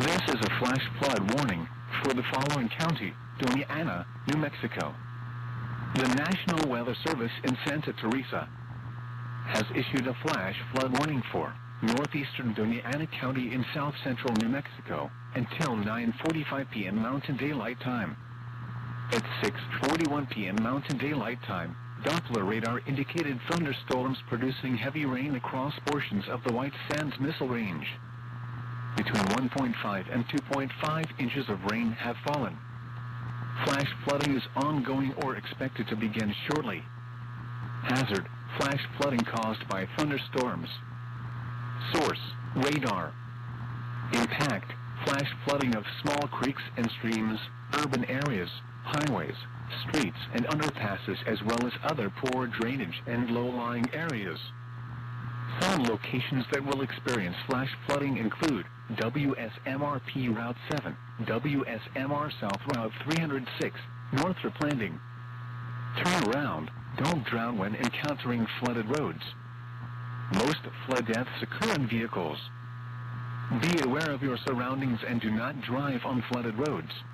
This is a flash flood warning for the following county: Doña Ana, New Mexico. The National Weather Service in Santa Teresa has issued a flash flood warning for northeastern Doña Ana County in south-central New Mexico until 9:45 p.m. Mountain Daylight Time. At 6:41 p.m. Mountain Daylight Time, Doppler radar indicated thunderstorms producing heavy rain across portions of the White Sands Missile Range. Between 1.5 and 2.5 inches of rain have fallen. Flash flooding is ongoing or expected to begin shortly. Hazard: flash flooding caused by thunderstorms. Source: radar. Impact: flash flooding of small creeks and streams, urban areas, highways, streets and underpasses, as well as other poor drainage and low-lying areas. Some locations that will experience flash flooding include WSMRP Route 7, WSMR South Route 306, Northrop Landing. Turn around. Don't drown when encountering flooded roads. Most flood deaths occur in vehicles. Be aware of your surroundings and do not drive on flooded roads.